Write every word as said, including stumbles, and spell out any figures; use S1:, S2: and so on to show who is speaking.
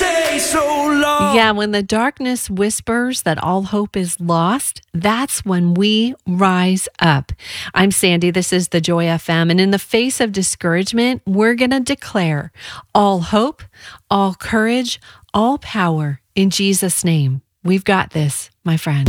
S1: say so long.
S2: Yeah, when the darkness whispers that all hope is lost, that's when we rise up. I'm Sandy. This is the Joy F M. And in the face of discouragement, we're going to declare all hope, all courage, all power in Jesus' name. We've got this, my friend.